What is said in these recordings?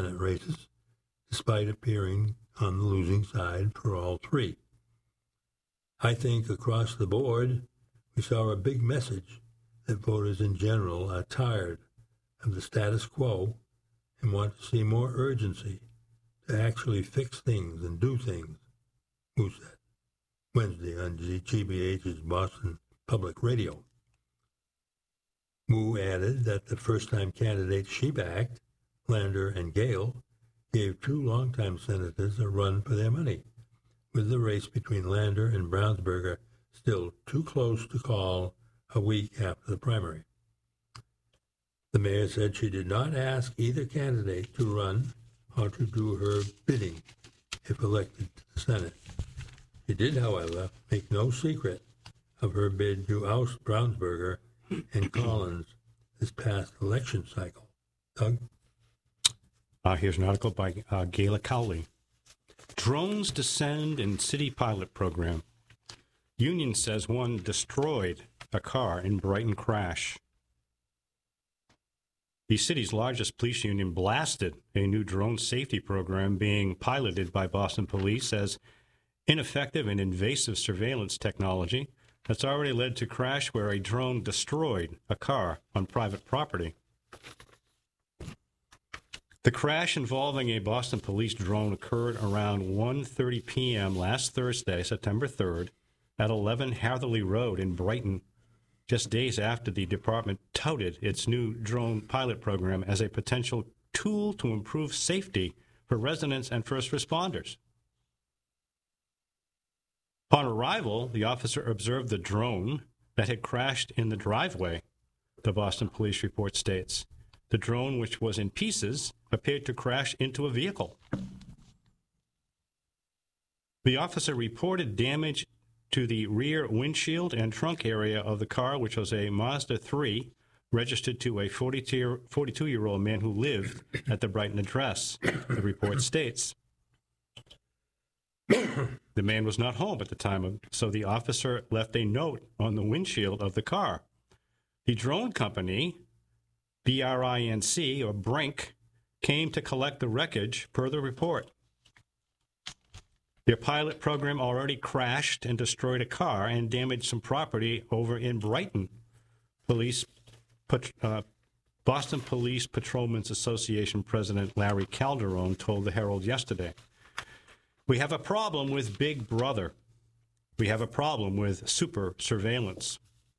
Senate races, despite appearing on the losing side for all three. I think across the board, we saw a big message that voters in general are tired of the status quo and want to see more urgency to actually fix things and do things, Wu said Wednesday on GBH's Boston Public Radio. Wu added that the first-time candidates she backed, Lander and Gale, gave two longtime senators a run for their money, with the race between Lander and Brownsberger still too close to call a week after the primary. The mayor said she did not ask either candidate to run or to do her bidding if elected to the Senate. She did, however, make no secret of her bid to oust Brownsberger and Collins this past election cycle. Doug? Here's an article by Gayla Cowley. Drones descend in city pilot program. Union says one destroyed a car in Brighton crash. The city's largest police union blasted a new drone safety program being piloted by Boston police as ineffective and invasive surveillance technology that's already led to crash where a drone destroyed a car on private property. The crash involving a Boston police drone occurred around 1:30 p.m. last Thursday, September 3rd, at 11 Hatherley Road in Brighton, just days after the department touted its new drone pilot program as a potential tool to improve safety for residents and first responders. Upon arrival, the officer observed the drone that had crashed in the driveway, the Boston police report states. The drone, which was in pieces, appeared to crash into a vehicle. The officer reported damage to the rear windshield and trunk area of the car, which was a Mazda 3, registered to a 42-year-old man who lived at the Brighton address, the report states. The man was not home at the time, so the officer left a note on the windshield of the car. The drone company, BRINC, or Brink, came to collect the wreckage per the report. Their pilot program already crashed and destroyed a car and damaged some property over in Brighton. Boston Police Patrolmen's Association President Larry Calderon told the Herald yesterday, "We have a problem with Big Brother. We have a problem with super surveillance.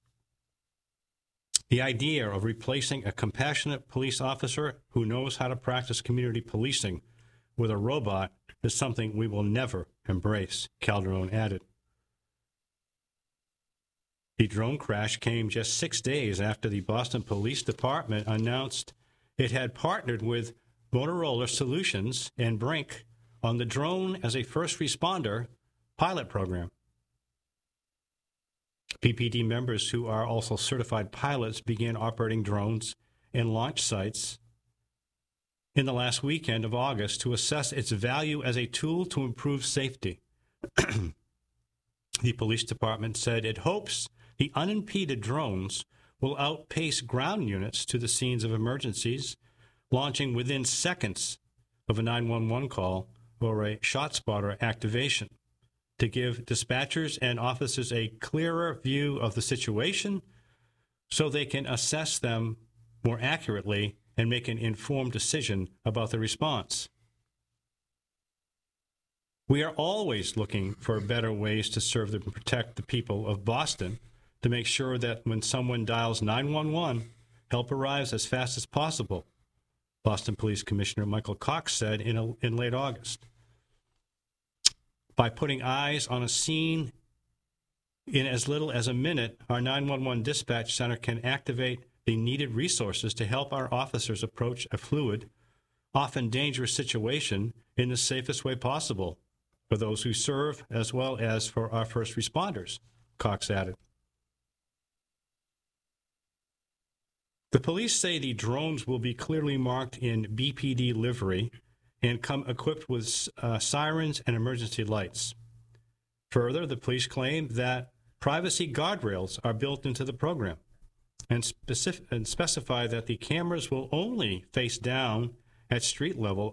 The idea of replacing a compassionate police officer who knows how to practice community policing with a robot is something we will never embrace," Calderon added. The drone crash came just 6 days after the Boston Police Department announced it had partnered with Motorola Solutions and Brink on the drone as a first responder pilot program. PPD members who are also certified pilots began operating drones in launch sites in the last weekend of August to assess its value as a tool to improve safety. The police department said it hopes the unimpeded drones will outpace ground units to the scenes of emergencies, launching within seconds of a 911 call or a ShotSpotter activation, to give dispatchers and officers a clearer view of the situation so they can assess them more accurately and make an informed decision about the response. We are always looking for better ways to serve and protect the people of Boston, to make sure that when someone dials 911, help arrives as fast as possible, Boston Police Commissioner Michael Cox said in late August. By putting eyes on a scene in as little as a minute, our 911 dispatch center can activate the needed resources to help our officers approach a fluid, often dangerous situation in the safest way possible for those who serve as well as for our first responders, Cox added. The police say the drones will be clearly marked in BPD livery and come equipped with sirens and emergency lights. Further, the police claim that privacy guardrails are built into the program and specify that the cameras will only face down at street level